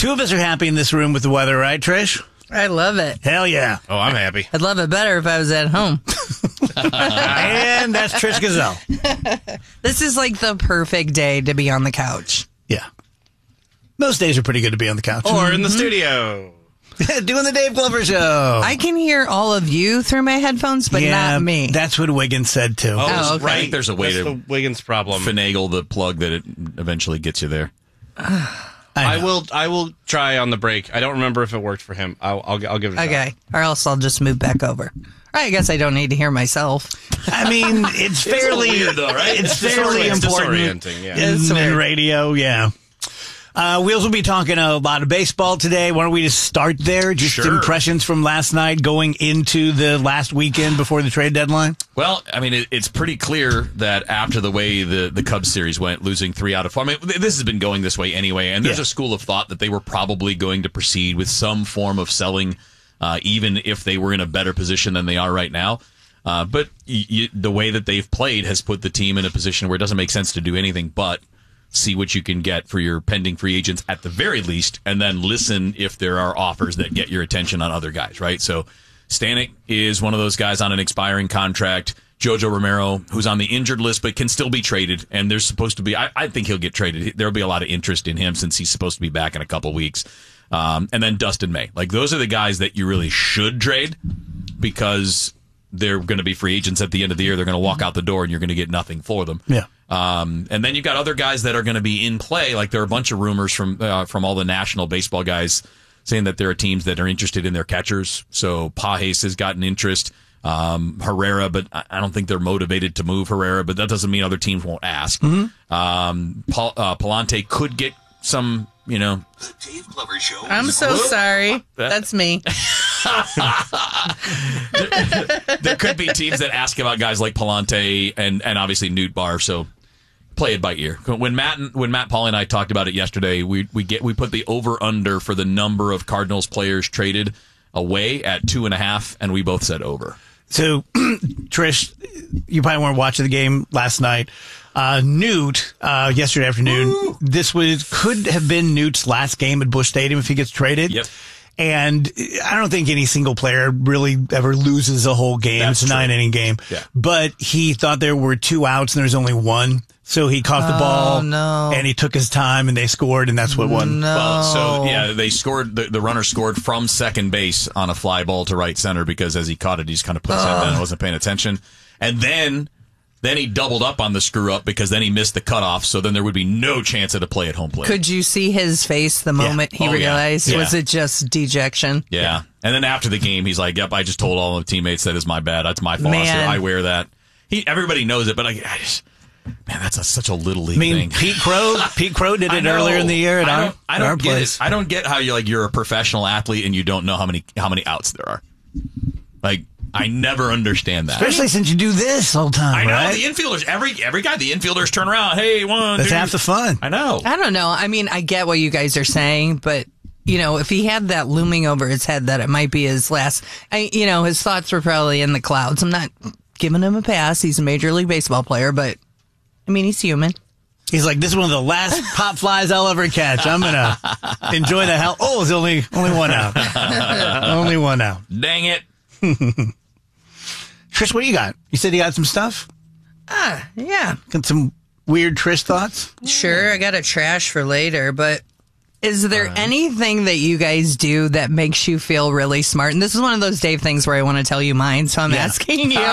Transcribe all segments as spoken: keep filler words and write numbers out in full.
Two of us are happy in this room with the weather, right, Trish? I love it. Hell yeah. Oh, I'm happy. I'd love it better if I was at home. And that's Trish Gazelle. This is like the perfect day to be on the couch. Yeah. Most days are pretty good to be on the couch. Or in the studio. Doing the Dave Glover Show. I can hear all of you through my headphones, but yeah, not me. That's what Wiggins said, too. Oh, Oh, okay. I think there's a way That's to the Wiggins problem. finagle the plug that it eventually gets you there. I, I will. I will try on the break. I don't remember if it worked for him. I'll. I'll, I'll give it a Okay. shot. Or else I'll just move back over. I guess I don't need to hear myself. I mean, it's fairly, weird, though, right? It's, It's fairly It's important disorienting, yeah. in, It's in weird. radio, yeah. Uh, Wheels will be talking a lot of baseball today. Why don't we just start there? Just Sure. impressions from last night going into the last weekend before the trade deadline? Well, I mean, it, it's pretty clear that after the way the, the Cubs series went, losing three out of four, I mean, this has been going this way anyway, and there's Yeah. a school of thought that they were probably going to proceed with some form of selling, uh, even if they were in a better position than they are right now. Uh, but y- y- the way that they've played has put the team in a position where it doesn't make sense to do anything but see what you can get for your pending free agents at the very least, and then listen if there are offers that get your attention on other guys, right? So Stanek is one of those guys on an expiring contract. Jojo Romero, who's on the injured list but can still be traded, and there's supposed to be, I, I think he'll get traded. There'll be a lot of interest in him since he's supposed to be back in a couple weeks. Um, and then Dustin May. Like, those are the guys that you really should trade because they're going to be free agents at the end of the year. They're going to walk out the door and you're going to get nothing for them. Yeah. Um, and then you've got other guys that are going to be in play. Like, there are a bunch of rumors from uh, from all the national baseball guys saying that there are teams that are interested in their catchers. So Pages has gotten interest. Um, Herrera, but I I don't think they're motivated to move Herrera, but that doesn't mean other teams won't ask. Um, Pal- uh, Palante could get some, you know. Dave Glover Show. I'm so sorry. That's me. There could be teams that ask about guys like Palante and, and obviously Newt Barr. So play it by ear. When Matt and, when Matt Paul and I talked about it yesterday, we we get we put the over under for the number of Cardinals players traded away at two and a half, and we both said over. So, Trish, you probably weren't watching the game last night. Uh, Newt, uh, yesterday afternoon, Woo! this was could have been Newt's last game at Busch Stadium if he gets traded. Yep. And I don't think any single player really ever loses a whole game. That's it's a true. nine inning game. Yeah. But he thought there were two outs and there's only one. So he caught the Oh, ball no. and he took his time and they scored and that's what won. No. Well, so yeah, they scored. The, the runner scored from second base on a fly ball to right center because as he caught it, he just kind of put his head down and wasn't paying attention. And then, then he doubled up on the screw up because then he missed the cutoff. So then there would be no chance at a play at home plate. Could you see his face the moment he Oh, yeah. realized? Yeah. Was it just dejection? Yeah. And then after the game, he's like, "Yep, I just told all the teammates that is my bad. That's my fault. Man. I wear that." He, everybody knows it, but I, I just, man, that's a, such a little league I mean, thing. Pete Crow, Pete Crow did I it know. earlier in the year at I our, don't, I at don't our get place. it. I don't get how you like you're a professional athlete and you don't know how many how many outs there are. Like, I never understand that. Especially since you do this all the time, I know right? the infielders. Every every guy, the infielders turn around. Hey, one. That's two. half the fun. I know. I don't know. I mean, I get what you guys are saying, but you know, if he had that looming over his head that it might be his last, I, you know, his thoughts were probably in the clouds. I'm not giving him a pass. He's a Major League Baseball player, but I mean, he's human. He's like, this is one of the last pop flies I'll ever catch. I'm going to enjoy the hell. Oh, it's only, only one out. Only one out. Dang it. Trish, what do you got? You said you got some stuff? Ah, yeah. Got some weird Trish thoughts? Sure, I got a trash for later, but is there anything that you guys do that makes you feel really smart? And this is one of those Dave things where I want to tell you mine, so I'm Yeah. asking you.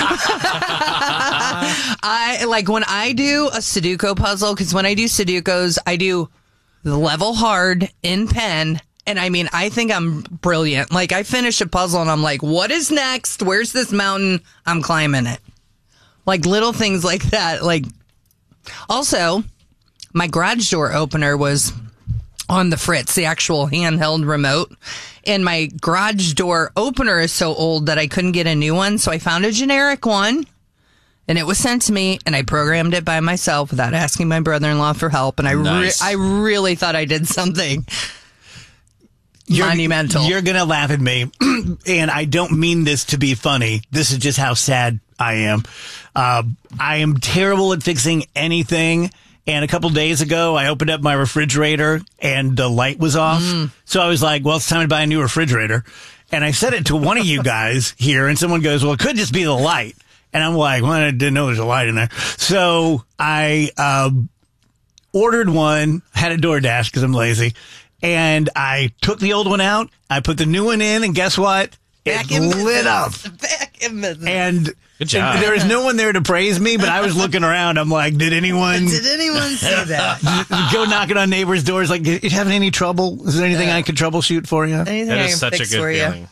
I like when I do a Sudoku puzzle, because when I do Sudokus, I do the level hard in pen. And I mean, I think I'm brilliant. Like, I finish a puzzle and I'm like, what is next? Where's this mountain? I'm climbing it. Like, little things like that. Like, also, my garage door opener was on the Fritz, the actual handheld remote. And my garage door opener is so old that I couldn't get a new one. So I found a generic one. And it was sent to me, and I programmed it by myself without asking my brother-in-law for help. And I, Nice. re- I really thought I did something monumental. You're going to laugh at me, and I don't mean this to be funny. This is just how sad I am. Uh, I am terrible at fixing anything, And a couple days ago, I opened up my refrigerator and the light was off. Mm. So I was like, well, it's time to buy a new refrigerator. And I said it to one of you guys here, and someone goes, well, it could just be the light. And I'm like, well, I didn't know there's a light in there. So I uh, ordered one, had a DoorDash because I'm lazy, and I took the old one out. I put the new one in, and guess what? Back it lit up. Back in business. And good job. There was no one there to praise me, but I was looking around. I'm like, did anyone... Did anyone see that? Go knocking on neighbors' doors like, you having any trouble? Is there anything Yeah. I could troubleshoot for you? Anything That I is can such a fix good for you? feeling.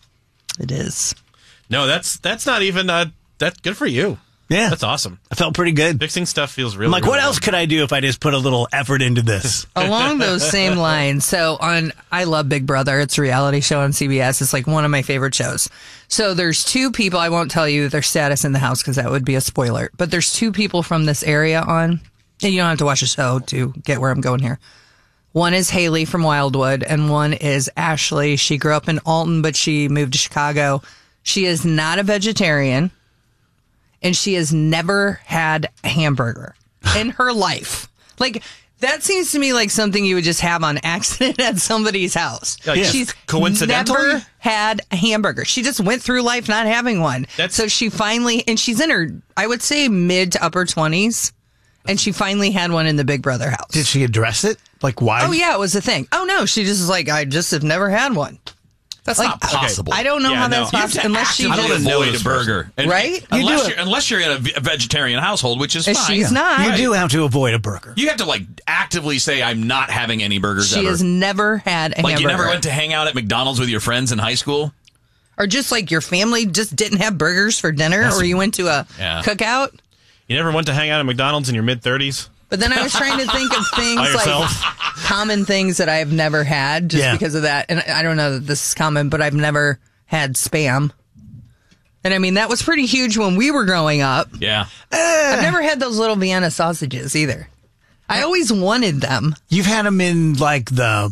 It is. No, that's that's not even uh that's good for you. Yeah. That's awesome. I felt pretty good. Fixing stuff feels really I'm like, really what else good. could I do if I just put a little effort into this? Along those same lines, so on, I love Big Brother. It's a reality show on C B S. It's like one of my favorite shows. So there's two people, I won't tell you their status in the house because that would be a spoiler, but there's two people from this area on, and you don't have to watch the show to get where I'm going here. One is Haley from Wildwood, and one is Ashley. She grew up in Alton, but she moved to Chicago. She is not a vegetarian, and she has never had a hamburger in her life. Like, that seems to me like something you would just have on accident at somebody's house. Like, She's coincidentally? never had a hamburger. She just went through life not having one. That's- so she finally, and she's in her, I would say, mid to upper twenties, and she finally had one in the Big Brother house. Did she address it? Like, why? Oh, yeah, it was a thing. Oh, no, she just was like, I just have never had one. That's Like, not possible. I don't know Yeah, how no. that's You have possible to unless she I actively don't just, know avoid a this burger, And- Right? You Unless do you're, unless you're in a v- a vegetarian household, which is And fine. she's not. You Right. do have to avoid a burger. You have to like actively say, "I'm not having any burgers She ever." has never had a like hamburger. you never went to hang out at McDonald's with your friends in high school. Or just like your family just didn't have burgers for dinner, or you went to a Yeah. cookout. You never went to hang out at McDonald's in your mid thirties? But then I was trying to think of things By like yourself? common things that I've never had just Yeah. because of that. And I don't know that this is common, but I've never had Spam. And I mean, that was pretty huge when we were growing up. Yeah, I've never had those little Vienna sausages either. I always wanted them. You've had them in like the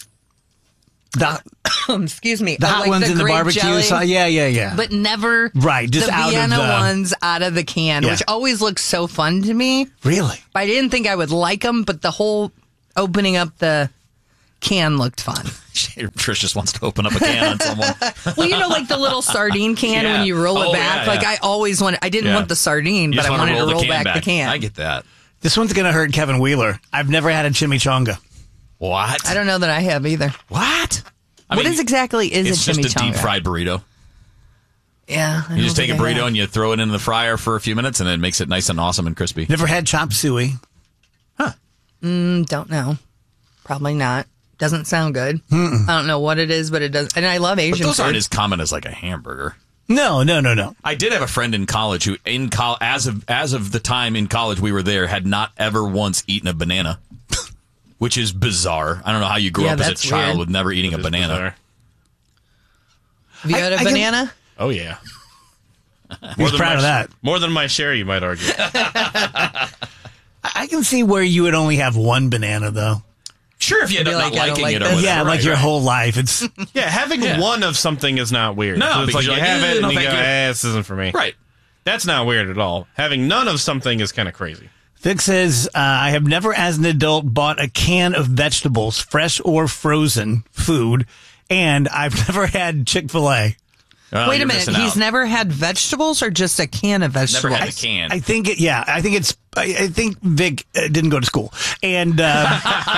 the, Um, excuse me. the uh, hot like ones in the grape barbecue jelly, sauce. Yeah, yeah, yeah. But never Right, just the out of Vienna the- ones out of the can, Yeah. which always looks so fun to me. Really? I didn't think I would like them, but the whole opening up the can looked fun. Trish just wants to open up a can on someone. Well, you know, like the little sardine can Yeah. when you roll Oh, it back. yeah, like yeah. I always wanted. I didn't Yeah. want the sardine, You but just I want wanted to roll, to roll the can back, the can. I get that. This one's gonna hurt Kevin Wheeler. I've never had a chimichanga. What? I don't know that I have either. What? I What mean, is exactly is It's a just a chimichanga? deep fried burrito. Yeah, I You just don't take a think I burrito have. and you throw it in the fryer for a few minutes, and it makes it nice and awesome and crispy. Never had chop suey. Mm, don't know. Probably not. Doesn't sound good. I don't know what it is, but it does. And I love But Asian those food. aren't as common as like a hamburger. No, no, no, no. I did have a friend in college who, in col- as of as of the time in college we were there, had not ever once eaten a banana, which is bizarre. I don't know how you grew Yeah, up as a that's child weird. with never eating a It is banana. bizarre. Have you I- had a I can- banana? Oh, yeah. He's than proud my, of that. More than my share, you might argue. I I can see where you would only have one banana, though. Sure, if you end Be up like, not I don't liking like it or this. whatever. Yeah, like right, your right. whole life. It's Yeah, having Yeah. one of something is not weird. No, So it's because like you you're like, have "Eh, it no, and you thank go, you." eh, this isn't for me. Right. That's not weird at all. Having none of something is kind of crazy. Vic says, uh, I have never as an adult bought a can of vegetables, fresh or frozen food, and I've never had Chick-fil-A. Well, Wait a you're minute. missing He's out. never had vegetables or just a can of Never vegetables? had a can. I think, it, yeah, I think it's, I, I think Vic uh, didn't go to school. And uh,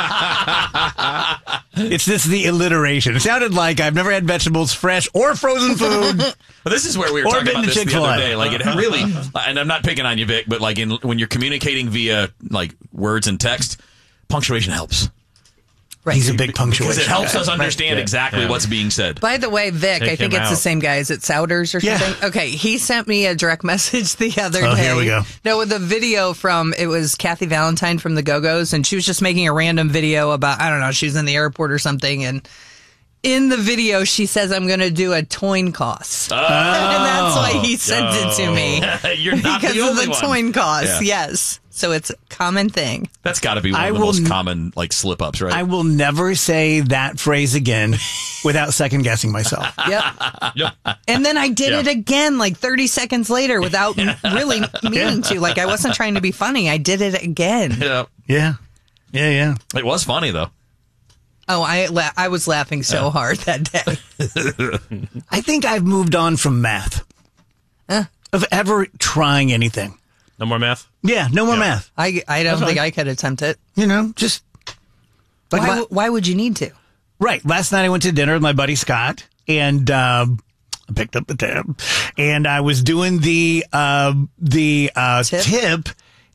it's just the alliteration. It sounded like I've never had vegetables, fresh or frozen food. But this is where we were Or talking been about to this the Chick-fil-A. other day. Like it really, and I'm not picking on you, Vic, but like in when you're communicating via like words and text, punctuation helps Right. He's a big punctuation because it helps guy. us understand Yeah. exactly Yeah. what's being said. By the way, Vic, Take I think him it's the out. same guys at Souders or Yeah. something. Okay, he sent me a direct message the other Oh, day. here we go. No, with a video from, it was Kathy Valentine from the Go-Go's, and she was just making a random video about, I don't know, she was in the airport or something, and in the video, she says, I'm going to do a toin cost. Oh. And that's why he sent oh. it to me. You're not because the only of the one. toin cost, Yeah. yes. So it's a common thing. That's got to be one I of the will most n- common like slip ups, right? I will never say that phrase again without second guessing myself. Yep. Yep. And then I did Yeah. it again like thirty seconds later without m- really meaning to. Like, I wasn't trying to be funny. I did it again. yeah. Yeah. Yeah, yeah. It was funny, though. Oh, I la- I was laughing so hard that day. I think I've moved on from math. Huh? Of ever trying anything. No more math? Yeah, no more Yeah. math. I, I don't That's think fine. I could attempt it. You know, just like Why, la- w- why would you need to? right. Last night I went to dinner with my buddy Scott, and um, I picked up the tab, and I was doing the uh, the uh, Tip? tip,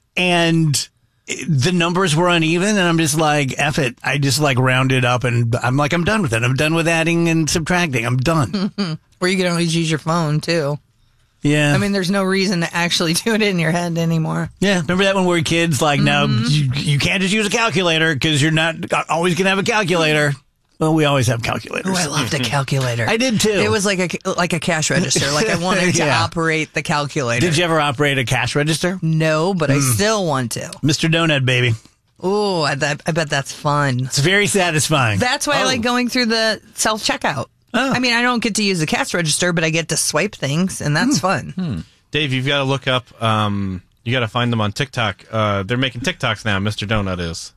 and the numbers were uneven, and I'm just like, F it. I just like rounded up, and I'm like, I'm done with it. I'm done with adding and subtracting. I'm done. Or you can always use your phone, too. Yeah. I mean, there's no reason to actually do it in your head anymore. Yeah, remember that when we were kids? Like, no, Mm-hmm. you, you can't just use a calculator because you're not always going to have a calculator. Well, we always have calculators. Oh, I loved a calculator. I did too. It was like a like a cash register. Like, I wanted to Yeah. operate the calculator. Did you ever operate a cash register? No, but I still want to. Mister Donut, baby. Ooh, I, that, I bet that's fun. It's very satisfying. That's why I Oh. like going through the self checkout. Oh. I mean, I don't get to use the cash register, but I get to swipe things, and that's fun. Dave, you've got to look up, um, you got to find them on TikTok. Uh, they're making TikToks now, Mister Donut is.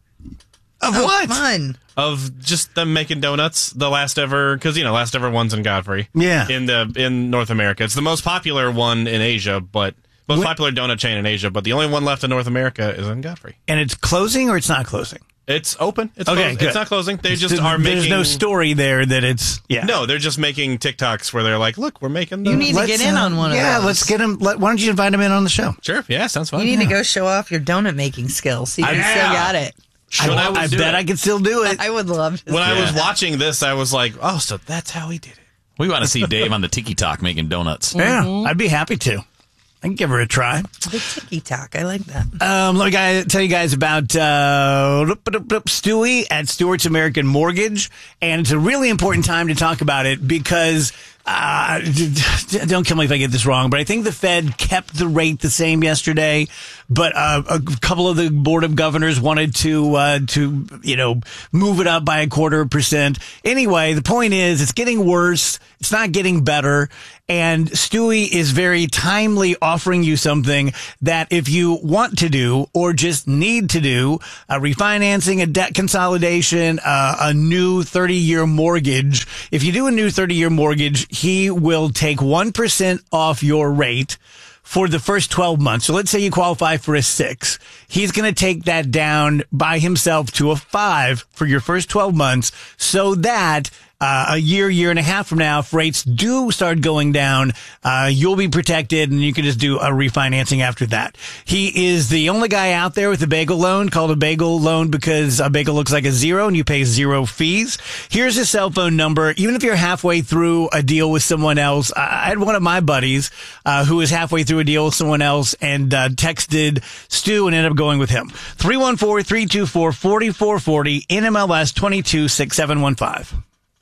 Of Oh, what? fun. Of just them making donuts, the last ever, because, you know, last ever one's in Godfrey. Yeah. In the in North America. It's the most popular one in Asia, but most Wh- popular donut chain in Asia, but the only one left in North America is in Godfrey. And it's closing or it's not closing? It's open. It's Okay, closing. good. It's not closing. They just There's- are making. There's no story there that it's, yeah. No, they're just making TikToks where they're like, "Look, we're making." You donuts." need to get in uh, on one of Yeah, those. let's get him. Let, why don't you invite him in on the show? Sure. Yeah, sounds fun. You need to go show off your donut making skills. See, you Yeah. still got it. When I, I, was I doing bet it- I could still do it. I would love to. When see I was that. watching this, I was like, "Oh, so that's how he did it." We want to see Dave on the Tiki Talk making donuts. Yeah, I'd be happy to. I can give her a try. The tiki talk, I like that. Um, let me guys, tell you guys about uh, Stewie at Stewart's American Mortgage. And it's a really important time to talk about it because, uh, don't kill me if I get this wrong, but I think the Fed kept the rate the same yesterday. But uh, a couple of the Board of Governors wanted to, uh, to you know, move it up by a quarter percent. Anyway, the point is it's getting worse. It's not getting better. And Stewie is very timely offering you something that if you want to do or just need to do, a refinancing, a debt consolidation, uh, a new thirty-year mortgage. If you do a new thirty-year mortgage, he will take one percent off your rate for the first twelve months. So let's say you qualify for a six. He's going to take that down by himself to a five for your first twelve months so that Uh, a year, year and a half from now, if rates do start going down, uh, you'll be protected and you can just do a refinancing after that. He is the only guy out there with a bagel loan called a bagel loan because a bagel looks like a zero and you pay zero fees. Here's his cell phone number. Even if you're halfway through a deal with someone else, I had one of my buddies, uh, who was halfway through a deal with someone else and, uh, texted Stu and ended up going with him. three one four, three two four, four four four zero, N M L S two two six seven one five.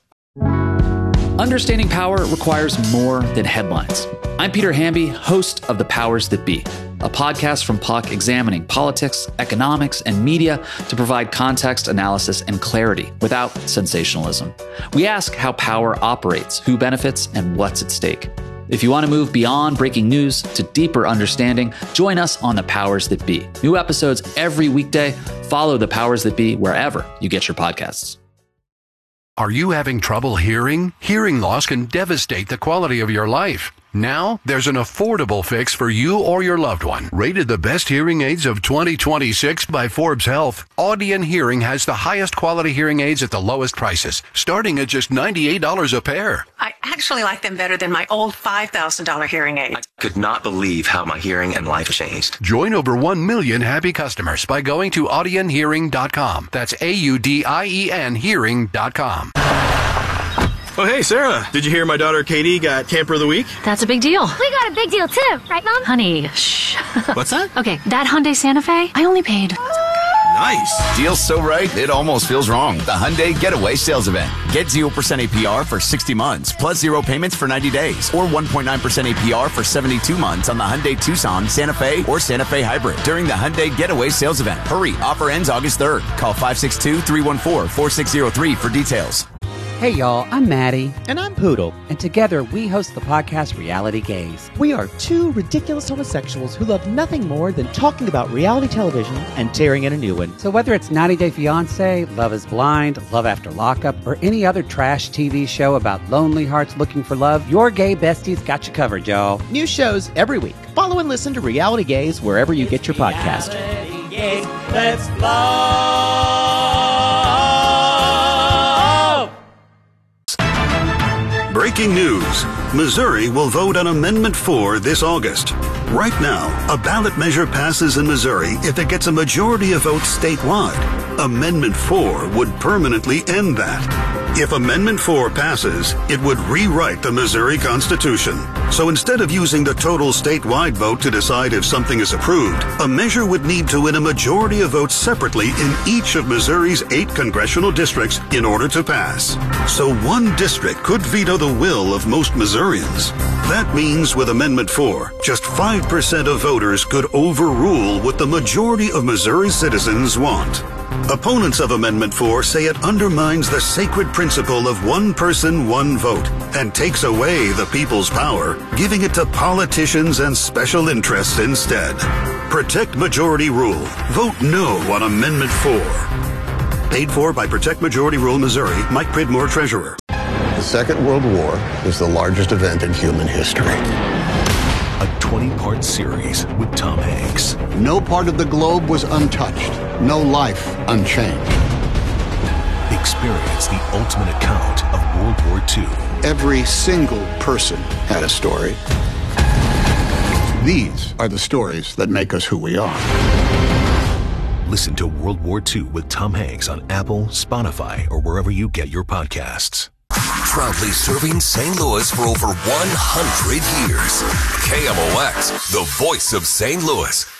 Understanding power requires more than headlines. I'm Peter Hamby, host of The Powers That Be, a podcast from Puck examining politics, economics, and media to provide context, analysis, and clarity without sensationalism. We ask how power operates, who benefits, and what's at stake. If you want to move beyond breaking news to deeper understanding, join us on The Powers That Be. New episodes every weekday. Follow The Powers That Be wherever you get your podcasts. Are you having trouble hearing? Hearing loss can devastate the quality of your life. Now, there's an affordable fix for you or your loved one. Rated the best hearing aids of twenty twenty-six by Forbes Health, Audion Hearing has the highest quality hearing aids at the lowest prices, starting at just ninety-eight dollars a pair. I actually like them better than my old five thousand dollars hearing aid. I could not believe how my hearing and life changed. Join over one million happy customers by going to audien hearing dot com. That's A U D I E N hearing dot com. Oh, hey, Sarah. Did you hear my daughter Katie got Camper of the Week? That's a big deal. We got a big deal, too. Right, Mom? Honey, shh. What's that? Okay, that Hyundai Santa Fe, I only paid Nice. Deal's so right, it almost feels wrong. The Hyundai Getaway Sales Event. Get zero percent A P R for sixty months, plus zero payments for ninety days, or one point nine percent A P R for seventy-two months on the Hyundai Tucson, Santa Fe, or Santa Fe Hybrid during the Hyundai Getaway Sales Event. Hurry, offer ends August third. Call five six two, three one four, four six zero three for details. Hey y'all, I'm Maddie. And I'm Poodle. And together we host the podcast Reality Gaze. We are two ridiculous homosexuals who love nothing more than talking about reality television and tearing in a new one. So whether it's ninety day fiance, Love is Blind, Love After Lockup, or any other trash T V show about lonely hearts looking for love, your gay besties got you covered, y'all. New shows every week. Follow and listen to Reality Gaze wherever you get your podcast. Reality Gaze, let's love. Breaking news. Missouri will vote on Amendment four this August. Right now, a ballot measure passes in Missouri if it gets a majority of votes statewide. Amendment four would permanently end that. If Amendment four passes, it would rewrite the Missouri Constitution. So instead of using the total statewide vote to decide if something is approved, a measure would need to win a majority of votes separately in each of Missouri's eight congressional districts in order to pass. So one district could veto the will of most Missourians. That means with Amendment four, just five percent of voters could overrule what the majority of Missouri citizens want. Opponents of Amendment four say it undermines the sacred principle of one person, one vote, and takes away the people's power, giving it to politicians and special interests instead. Protect Majority Rule. Vote no on Amendment four. Paid for by Protect Majority Rule Missouri. Mike Pridmore, Treasurer. The Second World War is the largest event in human history. A twenty-part series with Tom Hanks. No part of the globe was untouched. No life unchanged. Experience the ultimate account of World War Two. Every single person had a story. These are the stories that make us who we are. Listen to World War Two with Tom Hanks on Apple, Spotify, or wherever you get your podcasts. Proudly serving Saint Louis for over one hundred years. K M O X, the voice of Saint Louis.